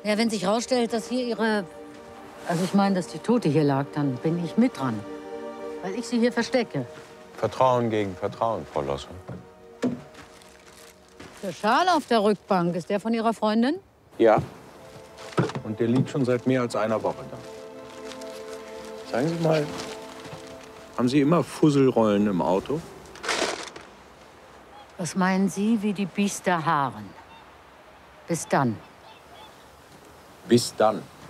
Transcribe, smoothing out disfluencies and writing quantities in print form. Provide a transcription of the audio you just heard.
Ja, wenn sich rausstellt, dass hier Ihre... Also ich meine, dass die Tote hier lag, dann bin ich mit dran. Weil ich sie hier verstecke. Vertrauen gegen Vertrauen, Frau Losser. Der Schal auf der Rückbank, ist der von Ihrer Freundin? Ja. Und der liegt schon seit mehr als einer Woche da. Sagen Sie mal, haben Sie immer Fusselrollen im Auto? Was meinen Sie, wie die Biester haaren? Bis dann. Bis dann.